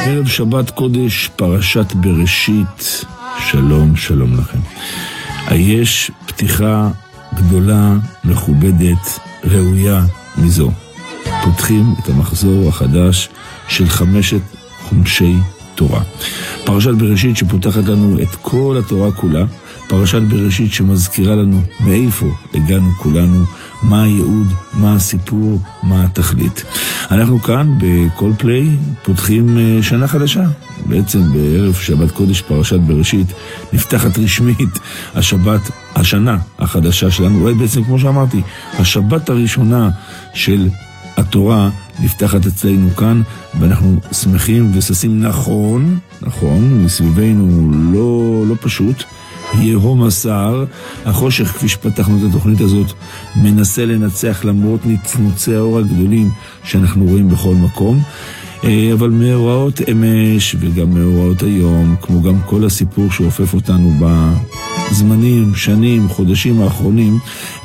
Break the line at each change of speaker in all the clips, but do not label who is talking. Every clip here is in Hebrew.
ערב שבת קודש, פרשת בראשית. שלום, שלום לכם. יש פתיחה גדולה, מכובדת, ראויה מזו. פותחים את המחזור החדש של 5 חומשי תורה. פרשת בראשית שפותחת לנו את כל התורה כולה. פרשת בראשית שמזכירה לנו מאיפה הגענו כולנו, מה הייעוד, מה הסיפור, מה התכלית. אנחנו כאן בכל פליי פותחים שנה חדשה. בעצם בערב שבת קודש פרשת בראשית נפתחת רשמית השנה החדשה שלנו. אולי בעצם כמו שאמרתי, השבת הראשונה של התורה נפתחת אצלנו כאן, ואנחנו שמחים וססים. נכון, מסביבנו לא פשוט. יהום הסער, החושך כפי שפתחנו את התוכנית הזאת מנסה לנצח למרות נצנוצי האור הגדולים שאנחנו רואים בכל מקום, אבל מאורעות אמש וגם מאורעות היום, כמו גם כל הסיפור שאופף אותנו בזמנים, שנים, חודשים האחרונים,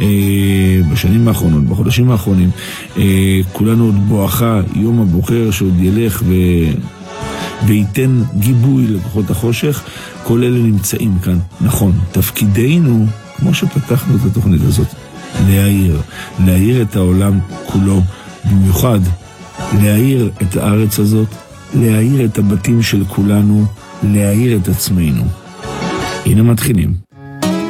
בחודשים האחרונים, כולנו עוד בואכה יום הבוחר שעוד ילך וייתן גיבוי לכוחות החושך. כל אלה נמצאים כאן. נכון, תפקידנו, כמו שפתחנו את התוכנית הזאת, להאיר את העולם כולו, במיוחד להאיר את הארץ הזאת, להאיר את הבתים של כולנו, להאיר את עצמנו. הנה מתחילים.